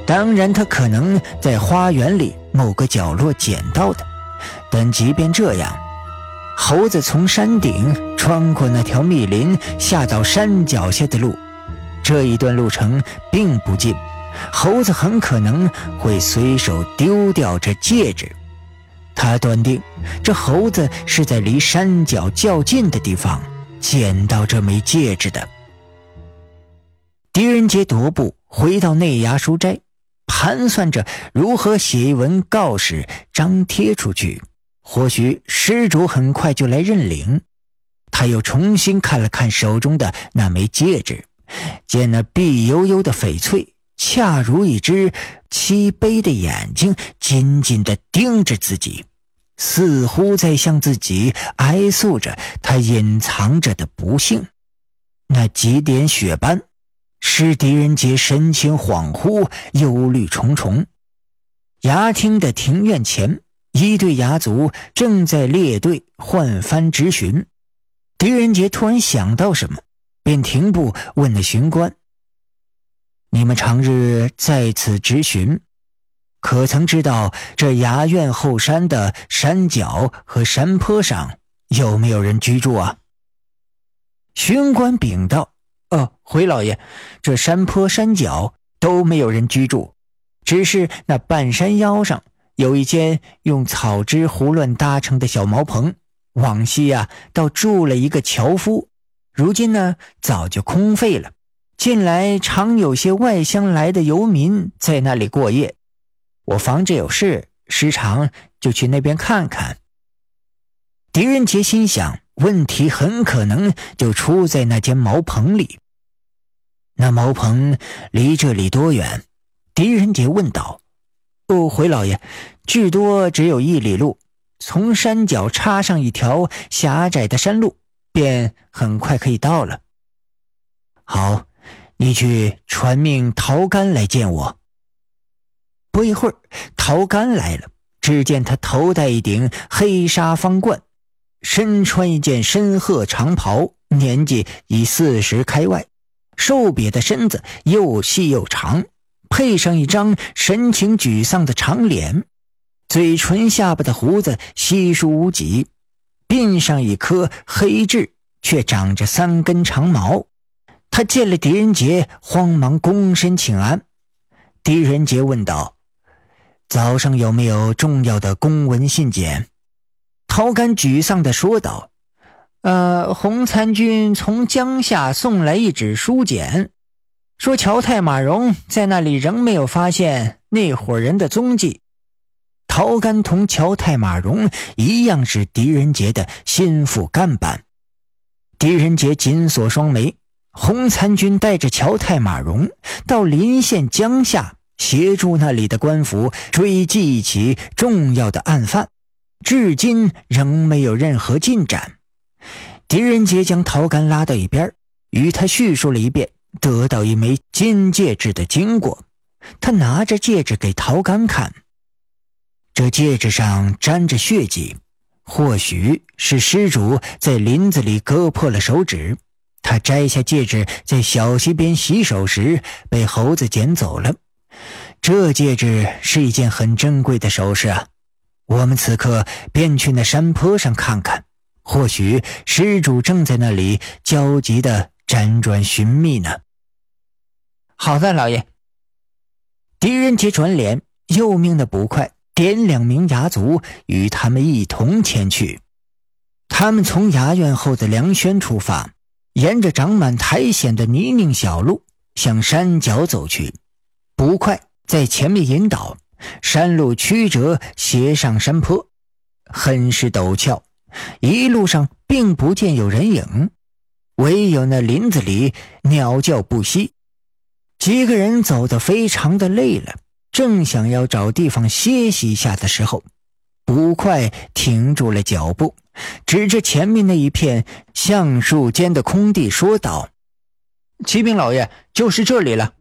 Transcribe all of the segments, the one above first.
当然他可能在花园里某个角落捡到的，但即便这样，猴子从山顶穿过那条密林下到山脚下的路，这一段路程并不近，猴子很可能会随手丢掉这戒指。他断定这猴子是在离山脚较近的地方捡到这枚戒指的。狄仁杰踱步回到内衙书斋，盘算着如何写一文告示张贴出去，或许施主很快就来认领。他又重新看了看手中的那枚戒指，见那碧幽幽的翡翠恰如一只漆悲的眼睛，紧紧地盯着自己，似乎在向自己哀诉着他隐藏着的不幸。那几点血斑使狄仁杰神情恍惚，忧虑重重。衙厅的庭院前，一队衙卒正在列队换番执询。狄仁杰突然想到什么，便停步问了巡官：你们常日在此执询，可曾知道这衙院后山的山脚和山坡上有没有人居住啊？巡官禀道：回老爷，这山坡山脚都没有人居住，只是那半山腰上有一间用草枝胡乱搭成的小茅棚，往昔倒住了一个樵夫，如今呢早就空废了。近来常有些外乡来的游民在那里过夜，我防着有事，时常就去那边看看。狄仁杰心想，问题很可能就出在那间茅棚里。那茅棚离这里多远？狄仁杰问道。回老爷，至多只有1里路，从山脚插上一条狭窄的山路，便很快可以到了。好，你去传命陶干来见我。不一会儿，陶干来了，只见他头戴一顶黑纱方冠，身穿一件深褐长袍，年纪已40开外，瘦瘪的身子又细又长，配上一张神情沮丧的长脸，嘴唇下巴的胡子稀疏无几，鬓上一颗黑痣，却长着3根长毛。他见了狄仁杰，慌忙躬身请安。狄仁杰问道：早上有没有重要的公文信件？陶干沮丧地说道：洪参军从江夏送来一纸书简，说乔太马荣在那里仍没有发现那伙人的踪迹。陶干同乔太马荣一样是狄仁杰的心腹干班。狄仁杰紧锁双眉，洪参军带着乔太马荣到临县江夏，协助那里的官府追击一起重要的案犯，至今仍没有任何进展。狄仁杰将陶干拉到一边，与他叙述了一遍得到一枚金戒指的经过。他拿着戒指给陶干看，这戒指上沾着血迹，或许是施主在林子里割破了手指，他摘下戒指在小溪边洗手时被猴子捡走了。这戒指是一件很珍贵的首饰啊，我们此刻便去那山坡上看看，或许施主正在那里焦急地辗转寻觅呢。好的，老爷。狄仁杰转脸，又命的捕快点2名衙卒与他们一同前去。他们从衙院后的梁轩出发，沿着长满苔藓的泥泞小路向山脚走去。捕快在前面引导，山路曲折斜上山坡，很是陡峭，一路上并不见有人影，唯有那林子里鸟叫不息。几个人走得非常的累了，正想要找地方歇息一下的时候，捕快停住了脚步，指着前面那一片橡树间的空地说道：启禀老爷，就是这里了。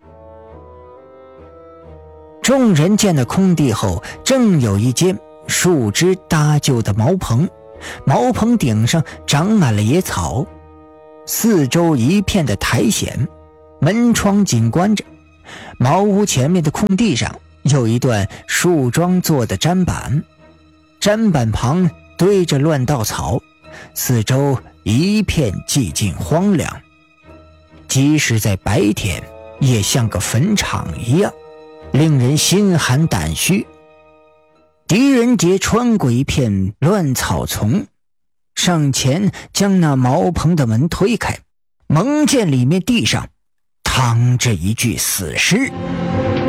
众人见了空地后，正有一间树枝搭就的茅棚，茅棚顶上长满了野草，四周一片的苔藓，门窗紧关着， 茅屋前面的空地上有一段树桩做的砧板，砧板旁堆着乱稻草，四周一片寂静荒凉，即使在白天也像个坟场一样，令人心寒胆虚。狄仁杰穿过一片乱草丛，上前将那茅棚的门推开，猛见里面地上躺着一具死尸。